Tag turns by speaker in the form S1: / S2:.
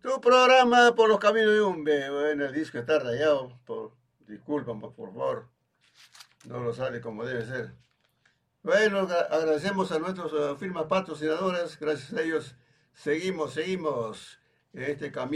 S1: Tu programa por los caminos de Umbe. Bueno, el disco está rayado. Disculpan, por favor. No lo sale como debe ser. Bueno, agradecemos a nuestras firmas patrocinadoras. Gracias a ellos seguimos en este camino.